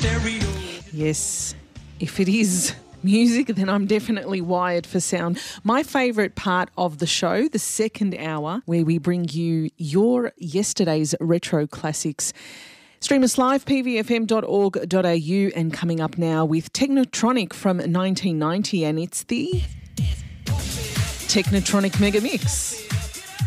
Yes, if it is music, then I'm definitely wired for sound. My favourite part of the show, the second hour, where we bring you your yesterday's retro classics. Stream us live, pvfm.org.au, and coming up now with Technotronic from 1990, and it's the Technotronic Mega Mix.